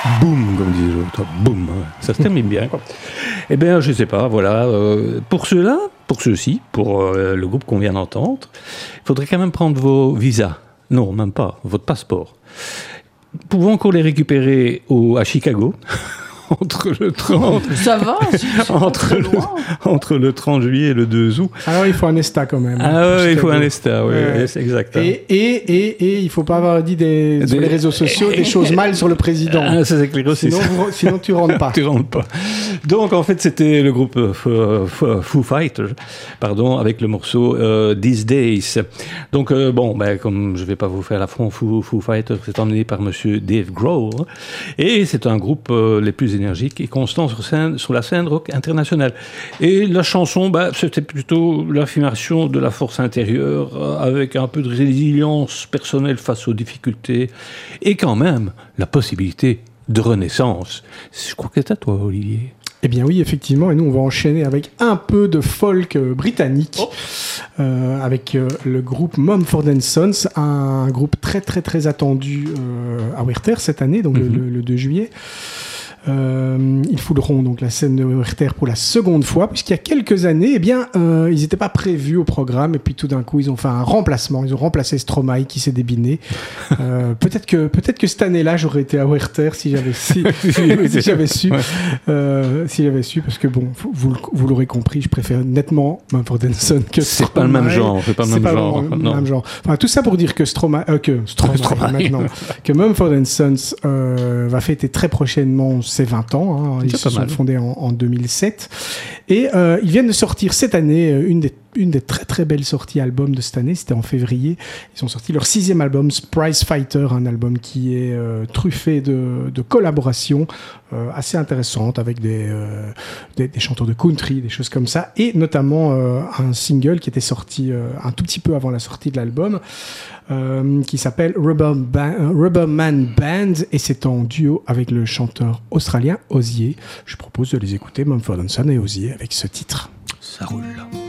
Boum, comme disait l'autre. Boum. Ça se termine bien, quoi. Eh bien, je ne sais pas, voilà. Pour ceux-là, pour ceux-ci, pour le groupe qu'on vient d'entendre, il faudrait quand même prendre vos visas. Non, même pas. Votre passeport. Pouvons encore les récupérer à Chicago. Entre le 30... Ça va, entre le 30 juillet et le 2 août. Alors, il faut un ESTA quand même. Ah oui, il faut un ESTA, oui, c'est exact. Et il ne faut pas avoir dit sur les réseaux sociaux des choses mal sur le président. Ah, ça c'est clair aussi. Sinon, tu ne rentres pas. Tu rentres pas. Donc, en fait, c'était le groupe Foo Fighters, avec le morceau These Days. Donc, comme je ne vais pas vous faire l'affront, Foo Fighters, c'est emmené par monsieur Dave Grohl. Et c'est un groupe les plus énergique et constant sur la scène rock internationale. Et la chanson, c'était plutôt l'affirmation de la force intérieure avec un peu de résilience personnelle face aux difficultés et quand même la possibilité de renaissance. Je crois que c'est à toi, Olivier. Eh bien oui, effectivement, et nous on va enchaîner avec un peu de folk britannique, avec le groupe Mumford & Sons, un groupe très très très attendu à Werther cette année, donc le 2 juillet. Ils fouleront donc la scène de Werther pour la seconde fois, puisqu'il y a quelques années, ils n'étaient pas prévus au programme, et puis tout d'un coup, ils ont fait un remplacement. Ils ont remplacé Stromae qui s'est débiné. Peut-être que cette année-là, j'aurais été à Werther si j'avais su, parce que bon, vous l'aurez compris, je préfère nettement Mumford & Sons que Stromae. C'est pas le même genre. C'est pas le même genre. Enfin, tout ça pour dire que Stromae maintenant, que Mumford & Sons va fêter très prochainement ses 20 ans. Ils se sont fondés en 2007. Et ils viennent de sortir cette année une des très très belles sorties albums de cette année. C'était en février. Ils ont sorti leur 6e album, Prize Fighter, un album qui est truffé de collaborations assez intéressantes avec des chanteurs de country, des choses comme ça. Et notamment un single qui était sorti un tout petit peu avant la sortie de l'album, qui s'appelle Rubberman Band, et c'est en duo avec le chanteur australien Ozzy. Je propose de les écouter, Mumford & Sons et Ozzy, avec ce titre. Ça roule.